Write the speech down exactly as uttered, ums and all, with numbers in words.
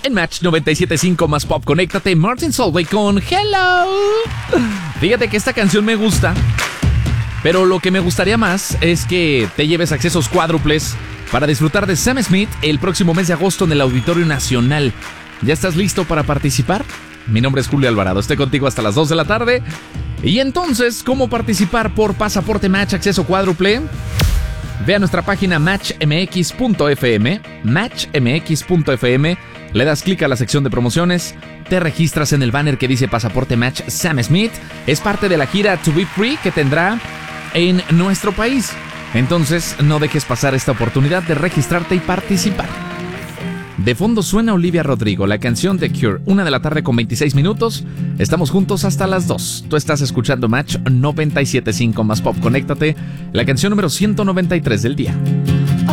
En Match noventa y siete punto cinco más pop, conéctate, Martin Solveig con Hello. Fíjate que esta canción me gusta, pero lo que me gustaría más es que te lleves accesos cuádruples para disfrutar de Sam Smith el próximo mes de agosto en el Auditorio Nacional. ¿Ya estás listo para participar? Mi nombre es Julio Alvarado, estoy contigo hasta las dos de la tarde. Y entonces, ¿cómo participar por Pasaporte Match acceso cuádruple? Ve a nuestra página match m x punto f m, match m x punto f m, le das clic a la sección de promociones, te registras en el banner que dice Pasaporte Match Sam Smith. Es parte de la gira To Be Free que tendrá en nuestro país. Entonces, no dejes pasar esta oportunidad de registrarte y participar. De fondo suena Olivia Rodrigo, la canción de Cure, una de la tarde con veintiséis minutos. Estamos juntos hasta las dos. Tú estás escuchando Match noventa y siete punto cinco más pop. Conéctate, la canción número ciento noventa y tres del día.